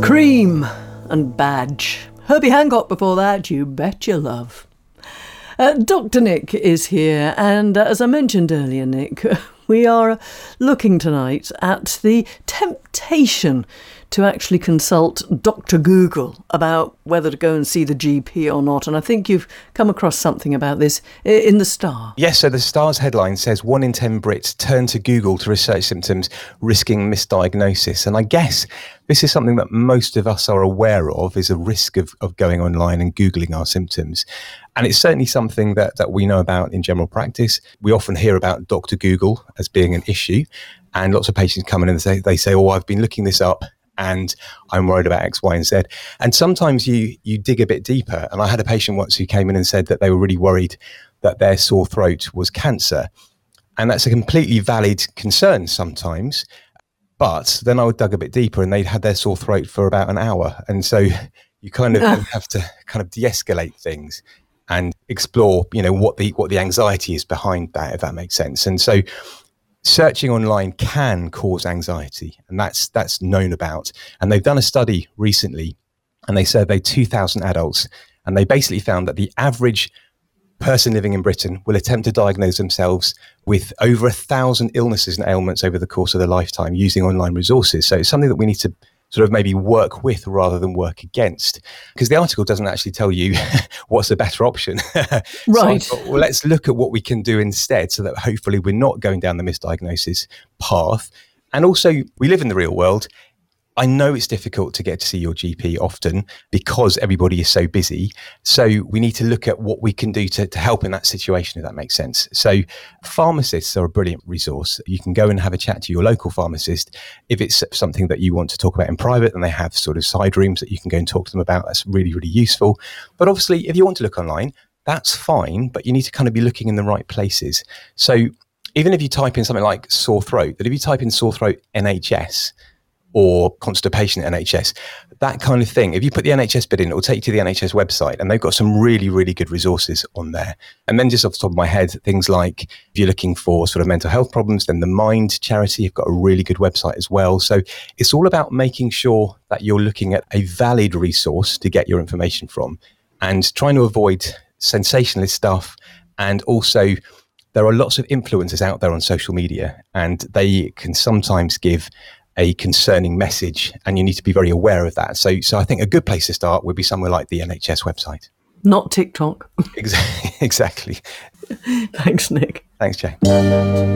Cream and Badge. Herbie Hancock before that, You Bet Your Love. Dr. Nick is here, and as I mentioned earlier, Nick, we are looking tonight at the temptation to actually consult Dr. Google about whether to go and see the GP or not. And I think you've come across something about this in the Star. Yes, so the Star's headline says 1 in 10 Brits turn to Google to research symptoms, risking misdiagnosis. And I guess this is something that most of us are aware of, is a risk of going online and Googling our symptoms. And it's certainly something that we know about in general practice. We often hear about Dr. Google as being an issue. And lots of patients come in and they say, oh, I've been looking this up and I'm worried about X, Y, and Z. And sometimes you dig a bit deeper. And I had a patient once who came in and said that they were really worried that their sore throat was cancer. And that's a completely valid concern sometimes. But then I dug a bit deeper and they'd had their sore throat for about an hour. And so you kind of have to kind of de-escalate things and explore, what the anxiety is behind that, if that makes sense. And so searching online can cause anxiety, and that's known about. And they've done a study recently, and they surveyed 2,000 adults, and they basically found that the average person living in Britain will attempt to diagnose themselves with over 1,000 illnesses and ailments over the course of their lifetime using online resources. So it's something that we need to sort of maybe work with rather than work against, because the article doesn't actually tell you what's the better option. Right. So I thought, well, let's look at what we can do instead so that hopefully we're not going down the misdiagnosis path. And also, we live in the real world. I know it's difficult to get to see your GP often because everybody is so busy. So we need to look at what we can do to help in that situation, if that makes sense. So pharmacists are a brilliant resource. You can go and have a chat to your local pharmacist. If it's something that you want to talk about in private, and they have sort of side rooms that you can go and talk to them about, that's really, really useful. But obviously, if you want to look online, that's fine, but you need to kind of be looking in the right places. So even if you type in something like sore throat, but if you type in sore throat NHS, or constipation at NHS, that kind of thing. If you put the NHS bit in, it will take you to the NHS website, and they've got some really, really good resources on there. And then just off the top of my head, things like if you're looking for sort of mental health problems, then the Mind charity have got a really good website as well. So it's all about making sure that you're looking at a valid resource to get your information from and trying to avoid sensationalist stuff. And also, there are lots of influencers out there on social media, and they can sometimes give a concerning message, and you need to be very aware of that. So I think a good place to start would be somewhere like the NHS website. Not TikTok. Exactly. Thanks, Nick. Thanks, Jay.